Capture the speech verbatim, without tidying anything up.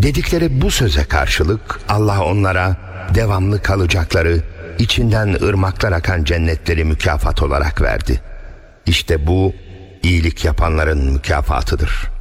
Dedikleri bu söze karşılık Allah onlara devamlı kalacakları, içinden ırmaklar akan cennetleri mükafat olarak verdi. İşte bu iyilik yapanların mükafatıdır.